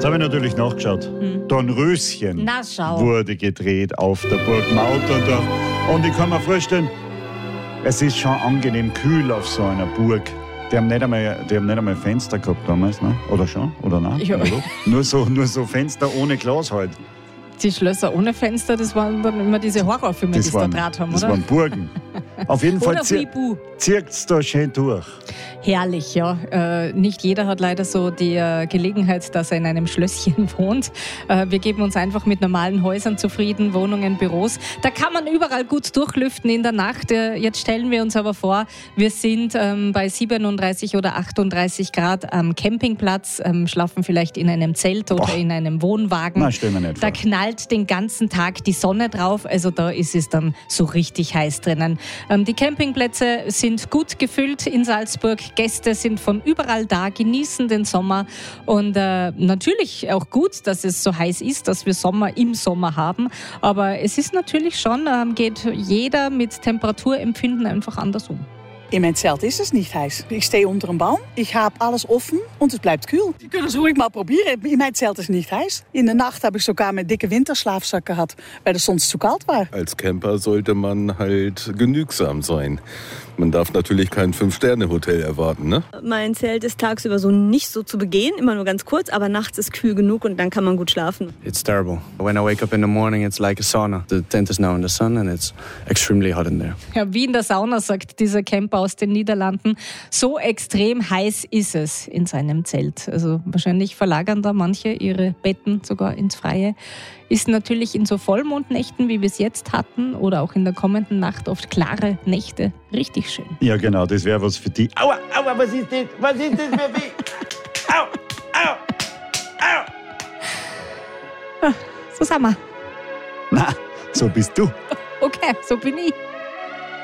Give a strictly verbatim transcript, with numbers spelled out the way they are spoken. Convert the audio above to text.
Jetzt habe ich natürlich nachgeschaut. Hm. Dornröschen Na, schau. wurde gedreht auf der Burg Mauterdorf. Und ich kann mir vorstellen, es ist schon angenehm kühl auf so einer Burg. Die haben nicht einmal, die haben nicht einmal Fenster gehabt damals, ne? Oder schon? Oder nein? Ja. Oder nur, so, nur so Fenster ohne Glas halt. Die Schlösser ohne Fenster, das waren dann immer diese Horrorfilme, die Das es da waren, draht haben, das oder? waren Burgen. Auf jeden Fall Oder zie- Wibu. zieht es da schön durch. Herrlich, ja. Äh, nicht jeder hat leider so die äh, Gelegenheit, dass er in einem Schlösschen wohnt. Äh, wir geben uns einfach mit normalen Häusern zufrieden, Wohnungen, Büros. Da kann man überall gut durchlüften in der Nacht. Äh, jetzt stellen wir uns aber vor, wir sind ähm, bei siebenunddreißig oder achtunddreißig Grad am Campingplatz, ähm, schlafen vielleicht in einem Zelt oder Boah. in einem Wohnwagen. Nein, stell mir nicht Da vor. knallt den ganzen Tag die Sonne drauf, also da ist es dann so richtig heiß drinnen. Ähm, die Campingplätze sind gut gefüllt in Salzburg. Gäste sind von überall da, genießen den Sommer und äh, natürlich auch gut, dass es so heiß ist, dass wir Sommer im Sommer haben. Aber es ist natürlich schon, äh, geht jeder mit Temperaturempfinden einfach anders um. In mijn Zelt is het niet heiß. Ik stehe unter een Baum, ich habe alles offen und es bleibt kühl. Je kunt es ruhig mal probieren. In mijn Zelt is het niet heiß. In der Nacht habe ich sogar met dicke Winterschlafsack gehabt, weil es sonst zu kalt war. Als Camper sollte man halt genügsam sein. Man darf natürlich kein Fünf-Sterne-Hotel erwarten, ne? Mein Zelt ist tagsüber so nicht so zu begehen, immer nur ganz kurz, aber nachts ist kühl genug und dann kann man gut schlafen. It's terrible. When I wake up in the morning, it's like a sauna. The tent is now in the sun and it's extremely hot in there. Ja, wie in der Sauna, sagt dieser Camper aus den Niederlanden. So extrem heiß ist es in seinem Zelt. Also wahrscheinlich verlagern da manche ihre Betten sogar ins Freie. Ist natürlich in so Vollmondnächten, wie wir es jetzt hatten, oder auch in der kommenden Nacht oft klare Nächte richtig schön. Ja, genau, das wäre was für die. Aua, aua, was ist das? Was ist das für mich? Au, au, au. So sind wir. Na, so bist du. Okay, so bin ich.